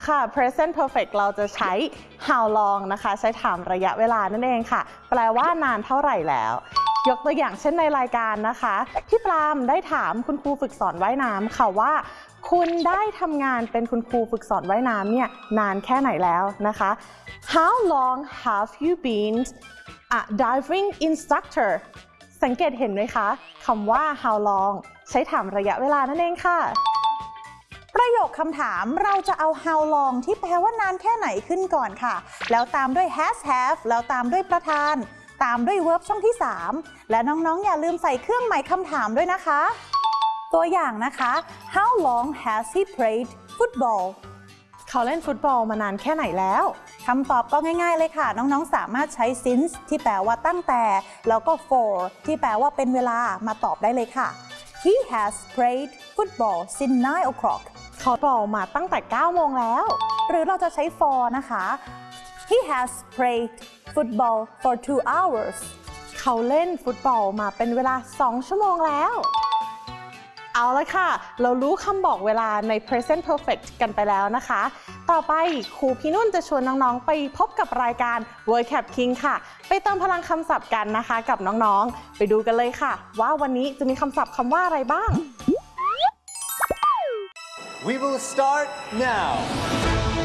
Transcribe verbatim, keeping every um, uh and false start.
ค่ะ present perfect เราจะใช้ how long นะคะใช้ถามระยะเวลานั่นเองค่ะแปลว่านานเท่าไหร่แล้วยกตัวอย่างเช่นในรายการนะคะพี่ปรามได้ถามคุณครูฝึกสอนว่ายน้ำค่ะว่าคุณได้ทำงานเป็นคุณครูฝึกสอนว่ายน้ำเนี่ยนานแค่ไหนแล้วนะคะ How long have you been a diving instructor สังเกตเห็นไหมคะคำว่า how long ใช้ถามระยะเวลานั่นเองค่ะประโยคคำถามเราจะเอา how long ที่แปลว่านานแค่ไหนขึ้นก่อนค่ะแล้วตามด้วย has have แล้วตามด้วยประธานตามด้วย verb ช่องที่สามและน้องๆอย่าลืมใส่เครื่องหมายคำถามด้วยนะคะตัวอย่างนะคะ How long has he played football เขาเล่นฟุตบอลมานานแค่ไหนแล้วคำตอบก็ง่ายๆเลยค่ะน้องๆสามารถใช้ since ที่แปลว่าตั้งแต่แล้วก็ for ที่แปลว่าเป็นเวลามาตอบได้เลยค่ะ He has played football since nine o'clock เขาบอลมาตั้งแต่เก้าโมงแล้วหรือเราจะใช้ for นะคะ He has played football for two hours เขาเล่นฟุตบอลมาเป็นเวลาสองชั่วโมงแล้วเอาละค่ะเรารู้คำบอกเวลาใน present perfect กันไปแล้วนะคะต่อไปครูพี่นุ่นจะชวนน้องๆไปพบกับรายการ vocab king ค่ะไปเติมพลังคำศัพท์กันนะคะกับน้องๆไปดูกันเลยค่ะว่าวันนี้จะมีคำศัพท์คำว่าอะไรบ้าง We will start now